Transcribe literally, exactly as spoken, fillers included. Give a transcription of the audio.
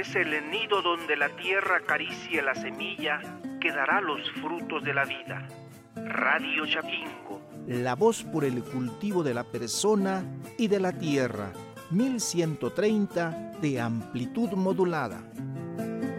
es el nido donde la tierra acaricia la semilla que dará los frutos de la vida. Radio Chapingo. La voz por el cultivo de la persona y de la tierra. mil ciento treinta de amplitud modulada.